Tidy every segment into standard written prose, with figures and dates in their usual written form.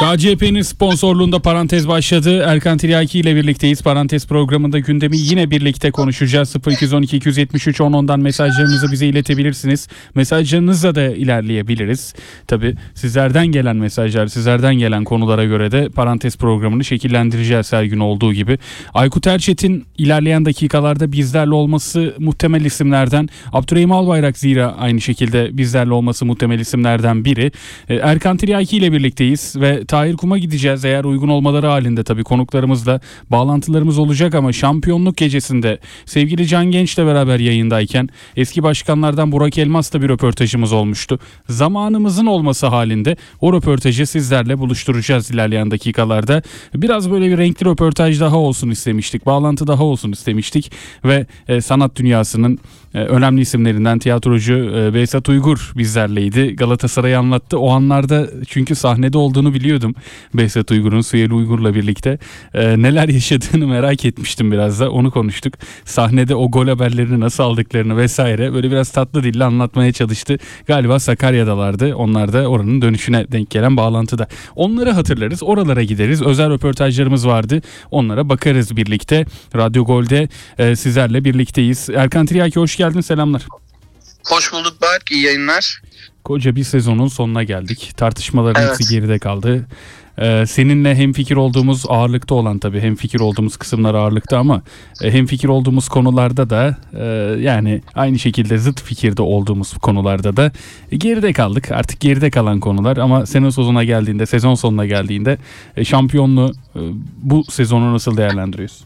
KCP'nin sponsorluğunda parantez başladı. Erkan Tiryaki ile birlikteyiz. Parantez programında gündemi yine birlikte konuşacağız. 0212 273 10'dan mesajlarınızı bize iletebilirsiniz. Mesajlarınızla da ilerleyebiliriz. Tabii sizlerden gelen mesajlar, sizlerden gelen konulara göre de parantez programını şekillendireceğiz her gün olduğu gibi. Aykut Erçetin ilerleyen dakikalarda bizlerle olması muhtemel isimlerden. Abdurrahim Albayrak zira aynı şekilde bizlerle olması muhtemel isimlerden biri. Erkan Tiryaki ile birlikteyiz ve Tahir Kum'a gideceğiz eğer uygun olmaları halinde, tabii konuklarımızla bağlantılarımız olacak ama şampiyonluk gecesinde sevgili Can Genç'le beraber yayındayken eski başkanlardan Burak Elmas'la bir röportajımız olmuştu. Zamanımızın olması halinde o röportajı sizlerle buluşturacağız ilerleyen dakikalarda. Biraz böyle bir renkli röportaj daha olsun istemiştik, bağlantı daha olsun istemiştik ve sanat dünyasının önemli isimlerinden tiyatrocu Behzat Uygur bizlerleydi. Galatasaray'ı anlattı. O anlarda çünkü sahnede olduğunu biliyordum. Behzat Uygur'un, Süheyl Uygur'la birlikte neler yaşadığını merak etmiştim biraz da. Onu konuştuk. Sahnede o gol haberlerini nasıl aldıklarını vesaire böyle biraz tatlı dille anlatmaya çalıştı. Galiba Sakarya'dalardı. Onlar da oranın dönüşüne denk gelen bağlantıda. Onları hatırlarız. Oralara gideriz. Özel röportajlarımız vardı. Onlara bakarız birlikte. Radyo Gol'de sizlerle birlikteyiz. Erkan Tiryaki hoş geldin. Selamlar. Hoş bulduk Berk. İyi yayınlar. Koca bir sezonun sonuna geldik. Tartışmaların hepsi geride kaldı. Seninle hemfikir olduğumuz ağırlıkta olan, tabii hemfikir olduğumuz kısımlar ağırlıkta ama hemfikir olduğumuz konularda da yani aynı şekilde zıt fikirde olduğumuz konularda da geride kaldık. Artık geride kalan konular ama sezon sonuna geldiğinde şampiyonluğu bu sezonu nasıl değerlendiriyorsun?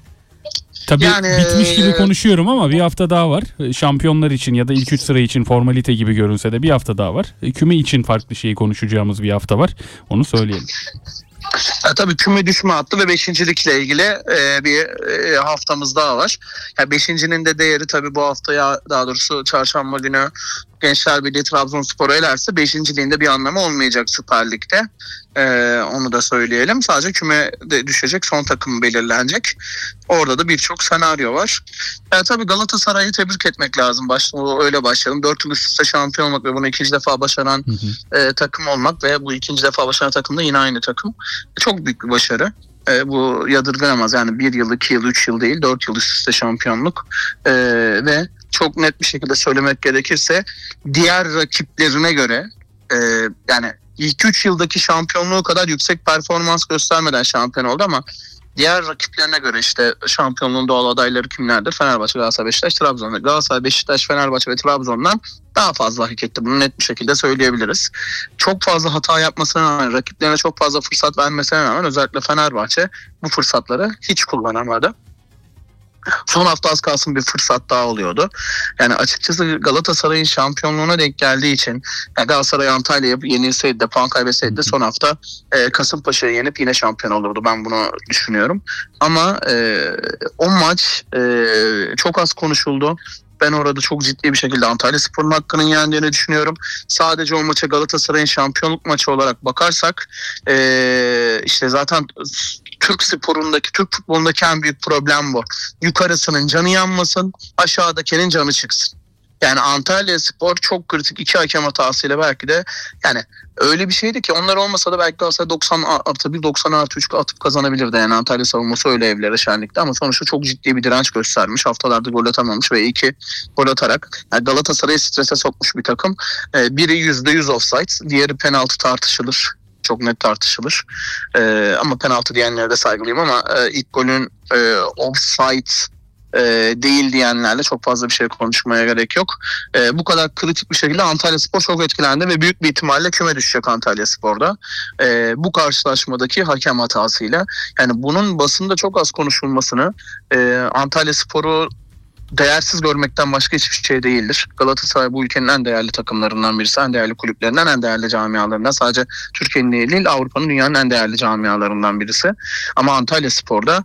Tabii bitmiş gibi konuşuyorum ama bir hafta daha var. Şampiyonlar için ya da ilk 3 sıra için formalite gibi görünse de bir hafta daha var. Küme için farklı şeyi konuşacağımız bir hafta var. Onu söyleyelim. Tabii küme düşme hattı ve beşincilikle ilgili bir haftamız daha var. Yani beşincinin de değeri tabii bu haftaya, daha doğrusu çarşamba günü Gençler Birliği Trabzonspor'u elerse beşinciliğinde bir anlamı olmayacak Süper Lig'de. Onu da söyleyelim. Sadece küme de düşecek, son takım belirlenecek. Orada da birçok senaryo var. Tabii Galatasaray'ı tebrik etmek lazım. Öyle başlayalım. 4 yıl üst üste şampiyon olmak ve bunu ikinci defa başaran takım olmak ve bu ikinci defa başaran takım da yine aynı takım. Çok büyük bir başarı. Bu yadırganamaz. Yani 1 yıl, 2 yıl, 3 yıl değil, 4 yıl üst üste şampiyonluk. Ve çok net bir şekilde söylemek gerekirse diğer rakiplerine göre yani ilk 3 yıldaki şampiyonluğu kadar yüksek performans göstermeden şampiyon oldu ama diğer rakiplerine göre işte şampiyonluğun doğal adayları kimlerdir? Fenerbahçe, Galatasaray, Beşiktaş, Trabzon. Galatasaray, Beşiktaş, Fenerbahçe ve Trabzon'dan daha fazla hak etti. Bunu net bir şekilde söyleyebiliriz. Çok fazla hata yapmasına rağmen, rakiplerine çok fazla fırsat vermesine rağmen özellikle Fenerbahçe bu fırsatları hiç kullanamadı. Son hafta az kalsın bir fırsat daha oluyordu. Yani açıkçası Galatasaray'ın şampiyonluğuna denk geldiği için yani Galatasaray Antalya'yı yenilseydi de, puan kaybetseydi de son hafta Kasımpaşa'yı yenip yine şampiyon olurdu. Ben bunu düşünüyorum. Ama o maç çok az konuşuldu. Ben orada çok ciddi bir şekilde Antalyaspor'un hakkının yendiğini düşünüyorum. Sadece o maça Galatasaray'ın şampiyonluk maçı olarak bakarsak işte zaten Türk sporundaki, Türk futbolundaki en büyük problem bu. Yukarısının canı yanmasın, aşağıdakinin canı çıksın. Yani Antalyaspor çok kritik 2 hakem hatasıyla belki de yani öyle bir şeydi ki onlar olmasa da belki Galatasaray 90+1, 90+3 atıp kazanabilirdi. Yani Antalya savunması öyle evlere şenlikti ama sonuçta çok ciddi bir direnç göstermiş. Haftalardır gol atamamış ve 2 gol atarak yani Galatasaray'ı strese sokmuş bir takım. Biri %100 offside, diğeri penaltı tartışılır. Çok net tartışılır. Ama penaltı diyenlere de saygılıyım ama ilk golün offside değil diyenlerle çok fazla bir şey konuşmaya gerek yok. Bu kadar kritik bir şekilde Antalyaspor çok etkilendi ve büyük bir ihtimalle küme düşecek Antalyaspor'da. Bu karşılaşmadaki hakem hatasıyla. Yani bunun basında çok az konuşulmasını, Antalyaspor'u değersiz görmekten başka hiçbir şey değildir. Galatasaray bu ülkenin en değerli takımlarından birisi, en değerli kulüplerinden, en değerli camialarından. Sadece Türkiye'nin değil, Avrupa'nın, dünyanın en değerli camialarından birisi. Ama Antalyaspor'da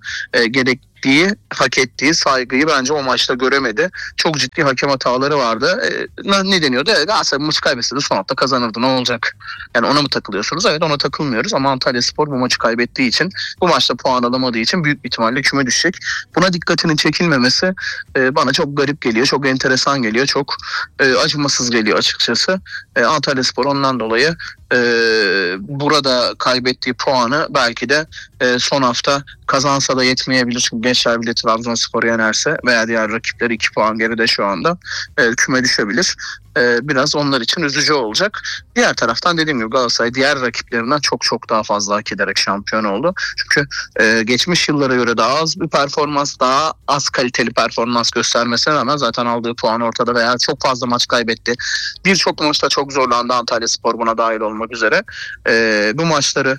hak ettiği saygıyı bence o maçta göremedi. Çok ciddi hakem hataları vardı. Ne deniyordu? Galatasaray maçı kaybetse de son hafta kazanırdı. Ne olacak? Yani ona mı takılıyorsunuz? Evet, ona takılmıyoruz ama Antalyaspor bu maçı kaybettiği için, bu maçta puan alamadığı için büyük bir ihtimalle küme düşecek. Buna dikkatinin çekilmemesi bana çok garip geliyor. Çok enteresan geliyor. Çok acımasız geliyor açıkçası. Antalyaspor ondan dolayı burada kaybettiği puanı belki de son hafta kazansa da yetmeyebilir. Çünkü Gençler Birliği Trabzonspor'u yenerse veya diğer rakipleri 2 puan geride şu anda küme düşebilir. Biraz onlar için üzücü olacak. Diğer taraftan dediğim gibi Galatasaray diğer rakiplerinden çok çok daha fazla hak ederek şampiyon oldu. Çünkü geçmiş yıllara göre daha az bir performans, daha az kaliteli performans göstermesine rağmen zaten aldığı puan ortada veya çok fazla maç kaybetti. Birçok maçta çok zorlandı, Antalyaspor buna dahil olmak üzere. Bu maçları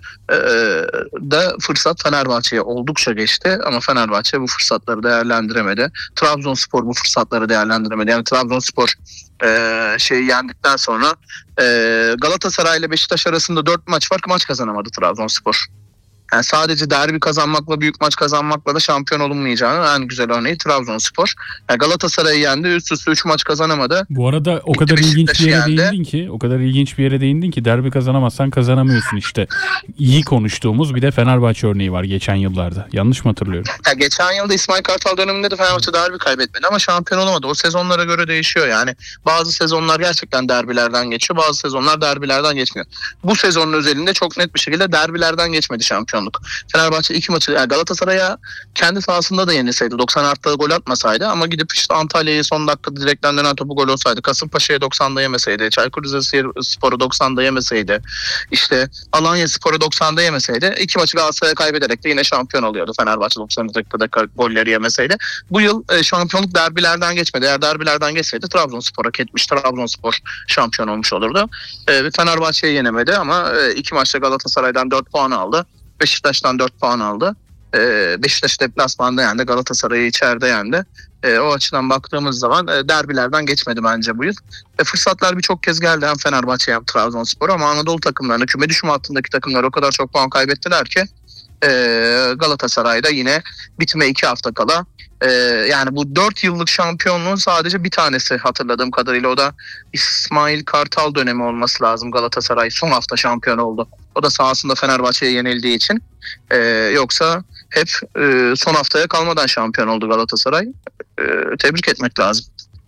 da fırsat Fenerbahçe'ye oldukça geçti ama Fenerbahçe bu fırsatları değerlendiremedi. Trabzonspor bu fırsatları değerlendiremedi. Yani Trabzonspor yendikten sonra Galatasaray ile Beşiktaş arasında 4 maç var, maç kazanamadı Trabzonspor. Yani sadece derbi kazanmakla, büyük maç kazanmakla da şampiyon olunmayacağının en güzel örneği Trabzonspor. Yani Galatasaray'ı yendi, üst üste 3 maç kazanamadı. Bu arada o kadar ilginç bir yere değindin ki derbi kazanamazsan kazanamıyorsun işte. İyi konuştuğumuz bir de Fenerbahçe örneği var geçen yıllarda. Yanlış mı hatırlıyorum? Ya geçen yılda İsmail Kartal döneminde de Fenerbahçe derbi kaybetmedi ama şampiyon olamadı. O sezonlara göre değişiyor yani. Bazı sezonlar gerçekten derbilerden geçiyor, bazı sezonlar derbilerden geçmiyor. Bu sezonun özelinde çok net bir şekilde derbilerden geçmedi şampiyonluk. Fenerbahçe 2 maçı, yani Galatasaray'a kendi sahasında da yenilseydi, 90 artıda gol atmasaydı ama gidip işte Antalya'yı son dakikada direkten dönen topu gol olsaydı, Kasımpaşa'ya 90'da yemeseydi, Çaykur Rizespor'u 90'da yemeseydi, işte Alanyaspor'u 90'da yemeseydi, 2 maçı Galatasaray'a kaybederek de yine şampiyon oluyordu Fenerbahçe 90 dakikada golleri yemeseydi. Bu yıl şampiyonluk derbilerden geçmedi. Eğer derbilerden geçseydi Trabzonspor hak etmiş, Trabzonspor şampiyon olmuş olurdu. Fenerbahçe'yi yenemedi ama 2 maçta Galatasaray'dan 4 puan aldı. Beşiktaş'tan 4 puan aldı. Beşiktaş deplasmanda yendi. Galatasaray'ı içeride yendi. O açıdan baktığımız zaman derbilerden geçmedi bence bu yıl. Fırsatlar birçok kez geldi hem Fenerbahçe hem Trabzonspor ama Anadolu takımlarına, küme düşme hattındaki takımlar o kadar çok puan kaybettiler ki Galatasaray'da yine bitme 2 hafta kala yani bu 4 yıllık şampiyonluğun sadece bir tanesi hatırladığım kadarıyla, o da İsmail Kartal dönemi olması lazım. Galatasaray son hafta şampiyon oldu. O da sahasında Fenerbahçe'ye yenildiği için. Yoksa hep son haftaya kalmadan şampiyon oldu Galatasaray. Tebrik etmek lazım.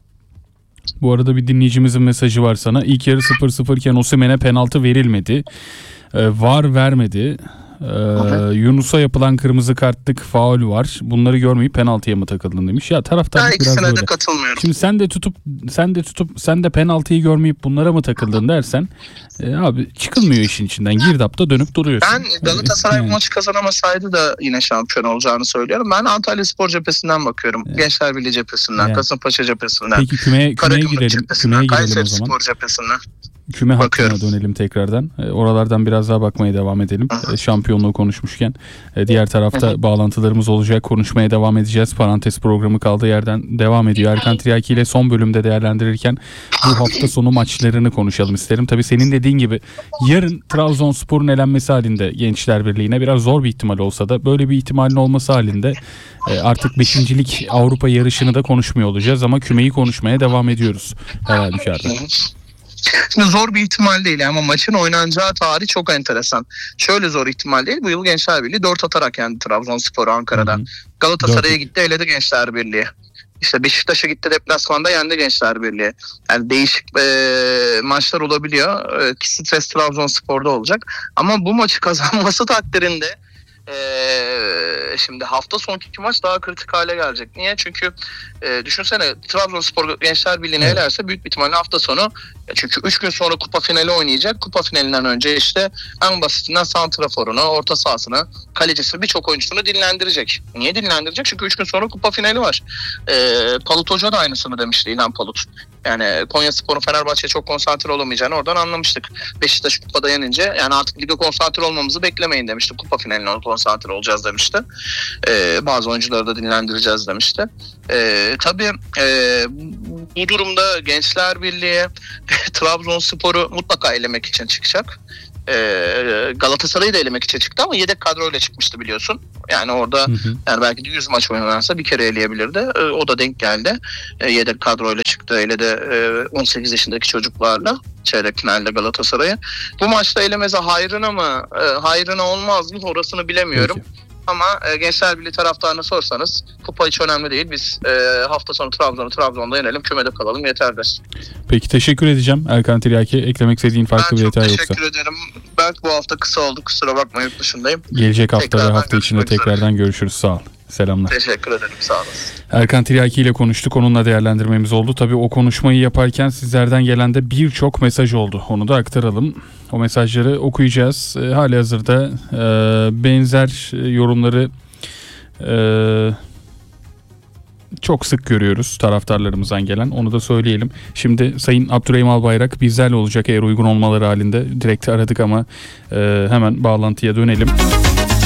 Bu arada bir dinleyicimizin mesajı var sana. İlk yarı 0-0 iken Osimhen'e penaltı verilmedi. VAR vermedi. Yunus'a yapılan kırmızı kartlık faul var. Bunları görmeyip penaltıya mı takıldın demiş. Ya taraftarlık biraz böyle. De katılmıyorum. Şimdi sen de penaltıyı görmeyip bunlara mı takıldın dersen abi çıkılmıyor işin içinden. Girdapta dönüp duruyorsun. Ben Galatasaray bu maçı kazanamasaydı da yine şampiyon olacağını söylüyorum. Ben Antalyaspor cephesinden bakıyorum. Gençler Birliği cephesinden, Kasımpaşa cephesinden. Peki kümeye girelim o zaman. Kayserispor cephesinden. Küme hakkına dönelim tekrardan. Oralardan biraz daha bakmaya devam edelim. Şampiyonluğu konuşmuşken. Diğer tarafta bağlantılarımız olacak. Konuşmaya devam edeceğiz. Parantez programı kaldığı yerden devam ediyor. Erkan Tiryaki ile son bölümde değerlendirirken bu hafta sonu maçlarını konuşalım isterim. Tabii senin dediğin gibi yarın Trabzonspor'un elenmesi halinde Gençler Birliği'ne biraz zor bir ihtimal olsa da böyle bir ihtimalin olması halinde artık 5. Avrupa yarışını da konuşmuyor olacağız ama kümeyi konuşmaya devam ediyoruz her halükarda. Şimdi zor bir ihtimal değil ama maçın oynanacağı tarih çok enteresan. Şöyle zor ihtimal değil. Bu yıl Gençler Birliği 4 atarak yendi Trabzonspor'u Ankara'da. Galatasaray'a gitti, eledi Gençler Birliği. İşte Beşiktaş'a gitti, deplasmanda yendi Gençler Birliği. Yani değişik maçlar olabiliyor. Stres Trabzonspor'da olacak. Ama bu maçı kazanması takdirinde şimdi hafta sonki maç daha kritik hale gelecek. Niye? Çünkü düşünsene Trabzonspor Gençler Birliği'ne elerse büyük bir ihtimalle hafta sonu, çünkü 3 gün sonra kupa finali oynayacak. Kupa finalinden önce işte en basitinden santraforunu, orta sahasını, kalecisini, birçok oyuncusunu dinlendirecek. Niye dinlendirecek? Çünkü 3 gün sonra kupa finali var. Palut Hoca da aynısını demişti, İlhan Palut. Yani Konyaspor'un Fenerbahçe'ye çok konsantre olamayacağını oradan anlamıştık. Beşiktaş kupada yenince yani artık lige konsantre olmamızı beklemeyin demişti. Kupa finaline konsantre olacağız demişti. Bazı oyuncuları da dinlendireceğiz demişti. Tabii bu durumda Gençler Birliği Trabzonspor'u mutlaka elemek için çıkacak. Galatasaray'ı da elemek için çıktı ama yedek kadroyla çıkmıştı biliyorsun. Yani orada yani belki de 100 maç oynanırsa bir kere eleyebilirdi. O da denk geldi. Yedek kadroyla çıktı. Eledi 18 yaşındaki çocuklarla çeyrek finalde Galatasaray'ı. Bu maçta elemeze hayrına mı hayrına olmaz mı orasını bilemiyorum. Ama Gençler Birliği taraftarına sorsanız kupa hiç önemli değil. Biz hafta sonu Trabzon'da yenelim, kümede kalalım yeterdir. Peki teşekkür edeceğim Erkan Tiryaki. Eklemek istediğin farklı bir detay Ben yoksa. çok teşekkür ederim. Ben bu hafta kısa oldu, kusura bakma, yurt dışındayım. Gelecek hafta ve Tekrardan hafta içinde görüşmek üzere. tekrardan görüşürüz. Sağ ol. Selamlar. Teşekkür ederim, sağ olasın. Erkan Tiryaki ile konuştuk. Onunla değerlendirmemiz oldu. Tabii o konuşmayı yaparken sizlerden gelen de birçok mesaj oldu. Onu da aktaralım. O mesajları okuyacağız. Halihazırda benzer yorumları çok sık görüyoruz taraftarlarımızdan gelen. Onu da söyleyelim. Şimdi Sayın Abdurrahim Albayrak bizlerle olacak eğer uygun olmaları halinde. Direkt aradık ama hemen bağlantıya dönelim.